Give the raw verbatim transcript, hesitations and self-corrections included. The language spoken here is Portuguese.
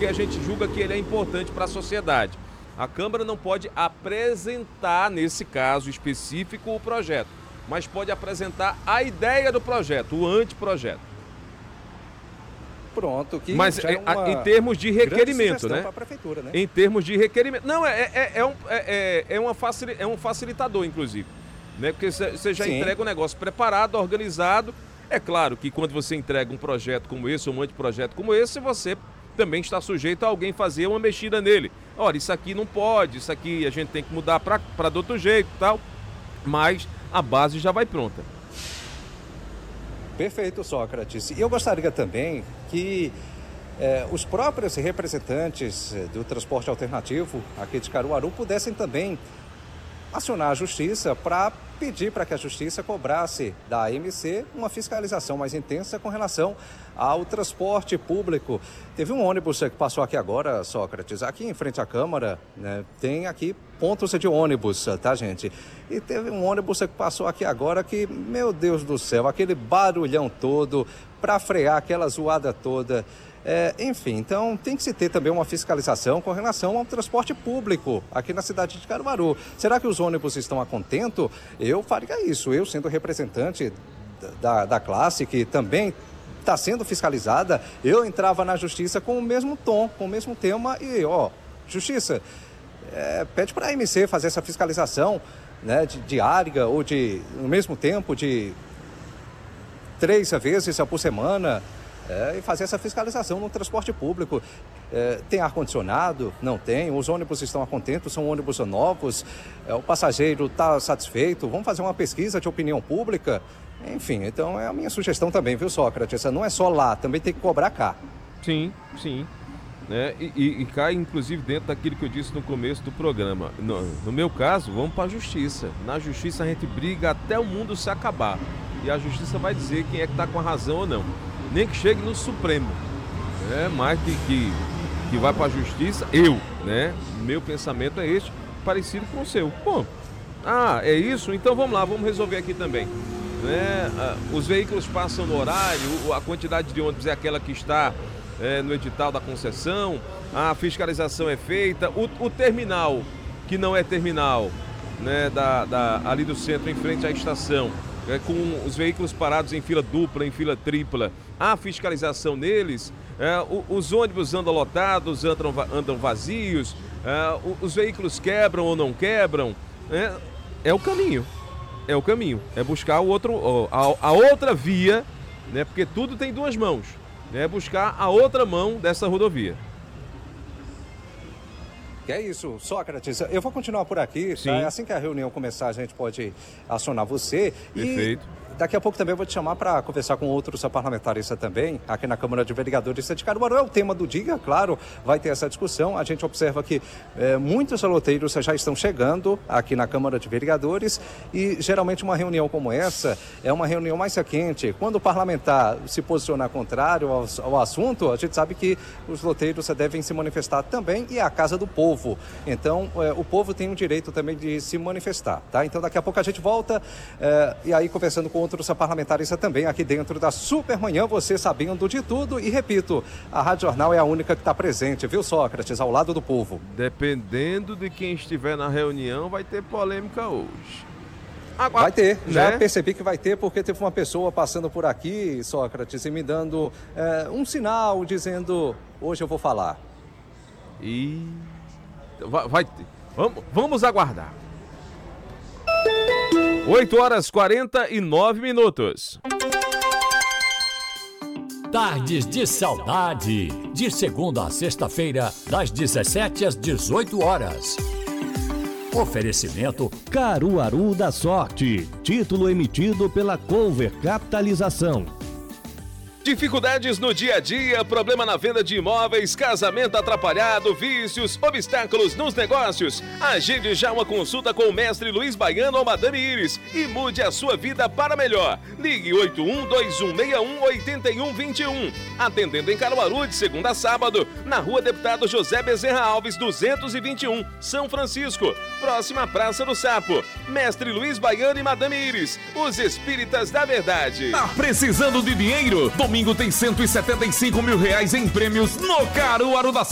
porque a gente julga que ele é importante para a sociedade. A Câmara não pode apresentar, nesse caso específico, o projeto, mas pode apresentar a ideia do projeto, o anteprojeto. Pronto, que mas já é uma em termos de requerimento, né? Para a prefeitura, né? Em termos de requerimento. Não, é, é, é, um, é, é, uma facil, é um facilitador, inclusive. Né? Porque você já Sim. entrega um negócio preparado, organizado. É claro que quando você entrega um projeto como esse, um anteprojeto como esse, você também está sujeito a alguém fazer uma mexida nele. Olha, isso aqui não pode, isso aqui a gente tem que mudar para de outro jeito e tal. Mas a base já vai pronta. Perfeito, Sócrates. E eu gostaria também que eh, os próprios representantes do transporte alternativo aqui de Caruaru pudessem também acionar a Justiça para pedir para que a Justiça cobrasse da A M C uma fiscalização mais intensa com relação ao transporte público. Teve um ônibus que passou aqui agora, Sócrates, aqui em frente à Câmara, né, tem aqui pontos de ônibus, tá, gente? E teve um ônibus que passou aqui agora que, meu Deus do céu, aquele barulhão todo para frear aquela zoada toda. É, enfim, então tem que se ter também uma fiscalização com relação ao transporte público aqui na cidade de Caruaru. Será que os ônibus estão a contento? Eu faria isso, eu sendo representante da, da classe que também está sendo fiscalizada, eu entrava na Justiça com o mesmo tom, com o mesmo tema e, ó, Justiça, é, pede para a A M C fazer essa fiscalização, né, de, diária ou de, no mesmo tempo, de três vezes por semana. É, e fazer essa fiscalização no transporte público. É, tem ar-condicionado? Não tem. Os ônibus estão a contento, são ônibus novos. É, o passageiro está satisfeito. Vamos fazer uma pesquisa de opinião pública? Enfim, então é a minha sugestão também, viu, Sócrates? Não é só lá, também tem que cobrar cá. Sim, sim. Né? E, e, e cai, inclusive, dentro daquilo que eu disse no começo do programa. No, no meu caso, vamos para a Justiça. Na Justiça a gente briga até o mundo se acabar. E a Justiça vai dizer quem é que está com a razão ou não. Nem que chegue no Supremo, né? Mas que, que, que vai para a Justiça, eu, né? Meu pensamento é este, parecido com o seu. Pô, ah, é isso? Então vamos lá, vamos resolver aqui também. Né? Ah, os veículos passam no horário, a quantidade de ônibus é aquela que está é, no edital da concessão, a fiscalização é feita, o, o terminal, que não é terminal, né? da, da, ali do centro, em frente à estação, É, com os veículos parados em fila dupla, em fila tripla, a fiscalização neles, é, o, os ônibus andam lotados, andam, andam vazios, é, o, os veículos quebram ou não quebram, é, é o caminho, é o caminho, é buscar o outro, a, a outra via, né, porque tudo tem duas mãos, é buscar a outra mão dessa rodovia. Que é isso, Sócrates. Eu vou continuar por aqui, tá? Assim que a reunião começar, a gente pode acionar você. Perfeito. E daqui a pouco também eu vou te chamar para conversar com outros parlamentares também, aqui na Câmara de Vereadores de Caruaru. É o tema do dia, claro, vai ter essa discussão. A gente observa que é, muitos loteiros já estão chegando aqui na Câmara de Vereadores e geralmente uma reunião como essa é uma reunião mais quente. Quando o parlamentar se posicionar contrário ao, ao assunto, a gente sabe que os loteiros devem se manifestar também e é a casa do povo. Então, é, o povo tem o direito também de se manifestar, tá? Então, daqui a pouco a gente volta é, e aí conversando com outros parlamentares também aqui dentro da Supermanhã, você sabendo de tudo. E repito, a Rádio Jornal é a única que está presente, viu, Sócrates, ao lado do povo. Dependendo de quem estiver na reunião, vai ter polêmica hoje. Agora, vai ter, já né? Percebi que vai ter, porque teve uma pessoa passando por aqui, Sócrates, e me dando é, um sinal, dizendo, hoje eu vou falar. E vai, vai ter. Vamos, vamos aguardar. oito horas e quarenta e nove minutos. Tardes de Saudade, de segunda a sexta-feira, das dezessete às dezoito horas. Oferecimento Caruaru da Sorte, título emitido pela Cover Capitalização. Dificuldades no dia a dia, problema na venda de imóveis, casamento atrapalhado, vícios, obstáculos nos negócios. Agende já uma consulta com o mestre Luiz Baiano ou Madame Iris e mude a sua vida para melhor. Ligue oito um dois um seis um oito um dois um. Atendendo em Caruaru de segunda a sábado, na Rua Deputado José Bezerra Alves, duzentos e vinte e um, São Francisco, próxima à Praça do Sapo. Mestre Luiz Baiano e Madame Iris, os espíritas da verdade. Tá precisando de dinheiro? Domingo tem cento e setenta e cinco mil reais em prêmios no Caruaru da